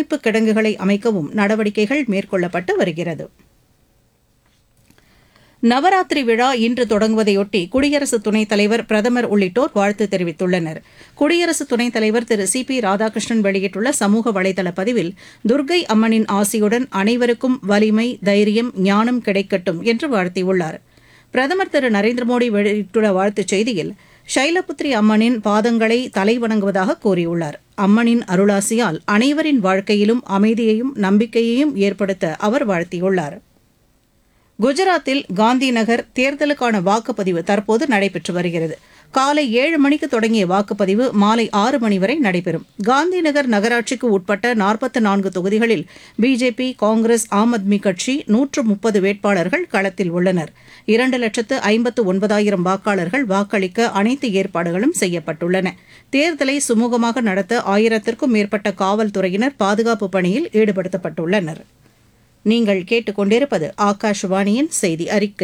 சேமிப்பு கிடங்குகளை அமைக்கவும் நடவடிக்கைகள் மேற்கொள்ளப்பட்டு வருகிறது. நவராத்திரி விழா இன்று தொடங்குவதையொட்டி குடியரசு துணைத் தலைவர், பிரதமர் உள்ளிட்டோர் வாழ்த்து தெரிவித்துள்ளனர். குடியரசு துணைத் தலைவர் திரு சி.பி. ராதாகிருஷ்ணன் வெளியிட்டுள்ள சமூக வலைதள பதிவில், துர்க்கை அம்மனின் ஆசியுடன் அனைவருக்கும் வலிமை, தைரியம், ஞானம் கிடைக்கட்டும் என்று வாழ்த்தியுள்ளார். பிரதமர் திரு நரேந்திர மோடி வெளியிட்டுள்ள வாழ்த்துச் செய்தியில், ஷைலபுத்ரி அம்மனின் பாதங்களை தலைவணங்குவதாக கூறியுள்ளார். அம்மனின் அருளாசியால் அனைவரின் வாழ்க்கையிலும் அமைதியையும் நம்பிக்கையையும் ஏற்படுத்த அவர் வாழ்த்தியுள்ளார். குஜராத்தில் காந்தி நகர் தேர்தலுக்கான வாக்குப்பதிவு தற்போது நடைபெற்று வருகிறது. காலை 7 மணிக்கு தொடங்கிய வாக்குப்பதிவு மாலை 6 மணி வரை நடைபெறும். காந்தி நகர் நகராட்சிக்கு உட்பட்ட 44 தொகுதிகளில் பிஜேபி, காங்கிரஸ், ஆம் ஆத்மி கட்சி 130 வேட்பாளர்கள் களத்தில் உள்ளனர். 2,59,000 வாக்காளர்கள் வாக்களிக்க அனைத்து ஏற்பாடுகளும் செய்யப்பட்டுள்ளன. தேர்தலை சுமூகமாக நடத்த 1000த்திற்கும் மேற்பட்ட காவல்துறையினர் பாதுகாப்பு பணியில் ஈடுபடுத்தப்பட்டுள்ளனர். நீங்கள் கேட்டுக்கொண்டிருப்பது ஆகாஷவாணியின் செய்தி அறிக்கை.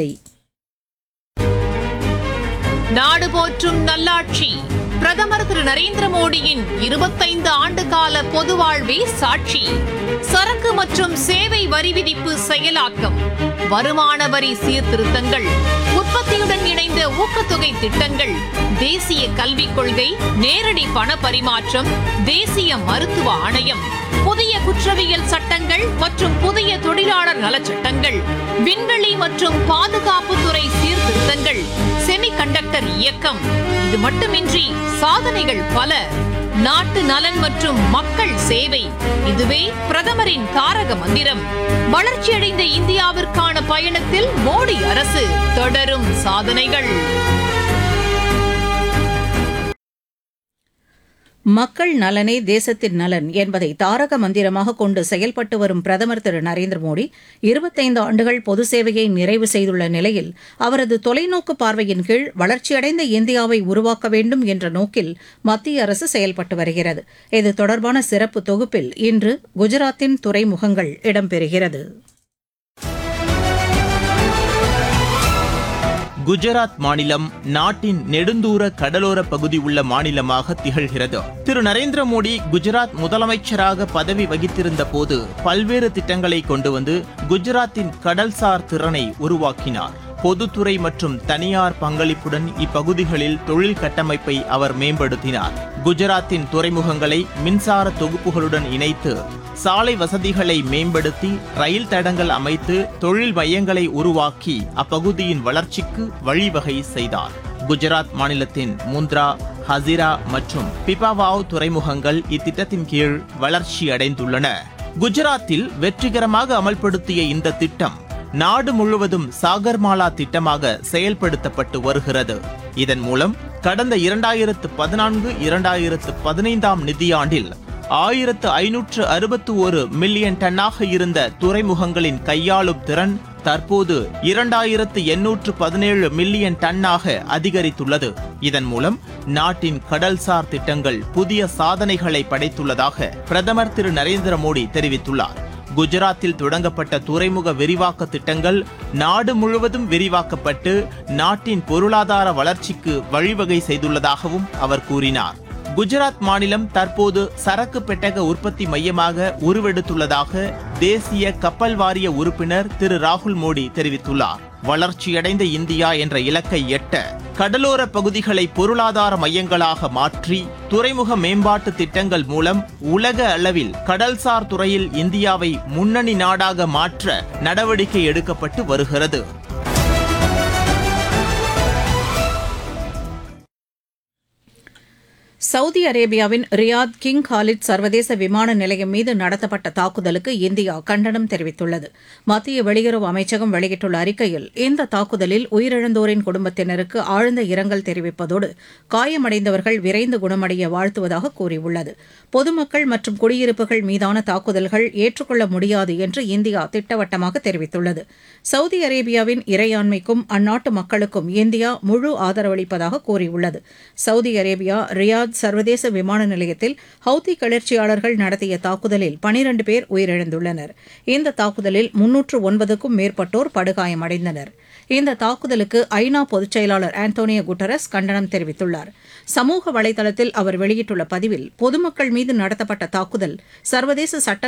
நாடு போற்றும் நல்லாட்சி. பிரதமர் திரு நரேந்திர மோடியின் 25 ஆண்டுகால பொது வாழ்வே சாட்சி. சரக்கு மற்றும் சேவை வரி விதிப்பு செயலாக்கம், வருமான வரி சீர்திருத்தங்கள், உற்பத்தியுடன் இணைந்த ஊக்கத்தொகை திட்டங்கள், தேசிய கல்விக் கொள்கை, நேரடி பண பரிமாற்றம், தேசிய மருத்துவ ஆணையம், புதிய குற்றவியல் சட்டங்கள் மற்றும் புதிய தொழிலாளர் நலச்சட்டங்கள், விண்வெளி மற்றும் பாதுகாப்புத்துறை சீர்திருத்தங்கள், செமிகண்டக்டர் இயக்கம். இது மட்டுமின்றி சாதனைகள் பல. நாட்டு நலன் மற்றும் மக்கள் சேவை, இதுவே பிரதமரின் தாரக மந்திரம். வளர்ச்சியடைந்த இந்தியாவிற்கான பயணத்தில் மோடி அரசு, தொடரும் சாதனைகள். மக்கள் நலனே தேசத்தின் நலன் என்பதை தாரக மந்திரமாக கொண்டு செயல்பட்டு வரும் பிரதமர் திரு நரேந்திர மோடி 25 ஆண்டுகள் பொது சேவையை நிறைவு செய்துள்ள நிலையில், அவரது தொலைநோக்கு பார்வையின் கீழ் வளர்ச்சியடைந்த இந்தியாவை உருவாக்க வேண்டும் என்ற நோக்கில் மத்திய அரசு செயல்பட்டு வருகிறது. இது தொடர்பான சிறப்பு தொகுப்பில் இன்று குஜராத்தின் துறைமுகங்கள் இடம்பெறுகிறது. குஜராத் மாநிலம் நாட்டின் நெடுந்தூர கடலோர பகுதி உள்ள மாநிலமாக திகழ்கிறது. திரு நரேந்திர மோடி குஜராத் முதலமைச்சராக பதவி வகித்திருந்த போது பல்வேறு திட்டங்களை கொண்டு வந்து குஜராத்தின் கடல்சார் திறனை உருவாக்கினார். பொதுத்துறை மற்றும் தனியார் பங்களிப்புடன் இப்பகுதிகளில் தொழில் கட்டமைப்பை அவர் மேம்படுத்தினார். குஜராத்தின் துறைமுகங்களை மின்சார தொகுப்புகளுடன் இணைத்து சாலை வசதிகளை மேம்படுத்தி ரயில் தடங்கள் அமைத்து தொழில் மையங்களை உருவாக்கி அப்பகுதியின் வளர்ச்சிக்கு வழிவகை செய்தார். குஜராத் மாநிலத்தின் முந்த்ரா, ஹசிரா மற்றும் பிபாவாவ் துறைமுகங்கள் இத்திட்டத்தின் கீழ் வளர்ச்சி அடைந்துள்ளன. குஜராத்தில் வெற்றிகரமாக அமல்படுத்திய இந்த திட்டம் நாடு முழுவதும் சாகர்மாலா திட்டமாக செயல்படுத்தப்பட்டு வருகிறது. இதன் மூலம் கடந்த 2014-2015 நிதியாண்டில் 1561 மில்லியன் டன்னாக இருந்த துறைமுகங்களின் கையாளும் திறன் தற்போது 2817 மில்லியன் டன்னாக அதிகரித்துள்ளது. இதன் மூலம் நாட்டின் கடல்சார் திட்டங்கள் புதிய சாதனைகளை படைத்துள்ளதாக பிரதமர் திரு நரேந்திர மோடி தெரிவித்துள்ளார். குஜராத்தில் தொடங்கப்பட்ட துறைமுக விரிவாக்க திட்டங்கள் நாடு முழுவதும் விரிவாக்கப்பட்டு நாட்டின் பொருளாதார வளர்ச்சிக்கு வழிவகை செய்துள்ளதாகவும் அவர் கூறினார். குஜராத் மாநிலம் தற்போது சரக்கு பெட்டக உற்பத்தி மையமாக உருவெடுத்துள்ளதாக தேசிய கப்பல் வாரிய உறுப்பினர் திரு ராகுல் மோடி தெரிவித்துள்ளார். வளர்ச்சியடைந்த இந்தியா என்ற இலக்கை எட்ட கடலோர பகுதிகளை பொருளாதார மையங்களாக மாற்றி துறைமுக மேம்பாட்டு திட்டங்கள் மூலம் உலக அளவில் கடல்சார் துறையில் இந்தியாவை முன்னணி நாடாக மாற்ற நடவடிக்கை எடுக்கப்பட்டு வருகிறது. சவுதி அரேபியாவின் ரியாத் கிங் காலித் சர்வதேச விமான நிலையம் மீது நடத்தப்பட்ட தாக்குதலுக்கு இந்தியா கண்டனம் தெரிவித்துள்ளது. மத்திய வெளியுறவு அமைச்சகம் வெளியிட்டுள்ள அறிக்கையில், இந்த தாக்குதலில் உயிரிழந்தோரின் குடும்பத்தினருக்கு ஆழ்ந்த இரங்கல் தெரிவிப்பதோடு காயமடைந்தவர்கள் விரைந்து குணமடைய வாழ்த்துவதாக கூறியுள்ளது. பொதுமக்கள் மற்றும் குடியிருப்புகள் மீதான தாக்குதல்கள் ஏற்றுக்கொள்ள முடியாது என்று இந்தியா திட்டவட்டமாக தெரிவித்துள்ளது. சவுதி அரேபியாவின் இறையாண்மைக்கும் அந்நாட்டு மக்களுக்கும் இந்தியா முழு ஆதரவளிப்பதாக கூறியுள்ளது. சவுதி அரேபியா ரியாத் சர்வதேச விமான நிலையத்தில் ஹவுதி கிளர்ச்சியாளர்கள் நடத்திய தாக்குதலில் 12 பேர் உயிரிழந்துள்ளனர். இந்த தாக்குதலில் 309க்கும் மேற்பட்டோர் படுகாயமடைந்தனர். இந்த தாக்குதலுக்கு ஐநா பொதுச் செயலாளர் ஆண்டோனியோ குட்டரஸ் கண்டனம் தெரிவித்துள்ளார். சமூக வலைதளத்தில் அவர் வெளியிட்டுள்ள பதிவில், பொதுமக்கள் மீது நடத்தப்பட்ட தாக்குதல் சர்வதேச சட்ட